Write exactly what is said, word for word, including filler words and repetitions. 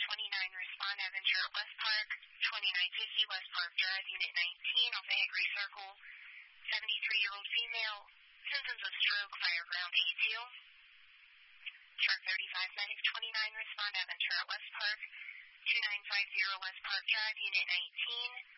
twenty-nine, respond at Ventura West Park, twenty-nine fifty West Park Drive, Unit nineteen, Alpha Hickory Circle, seventy-three-year-old female, symptoms of stroke, fire ground A two. Chart thirty-five, medic twenty-nine, respond at Ventura West Park, two nine five zero West Park Drive, Unit nineteen,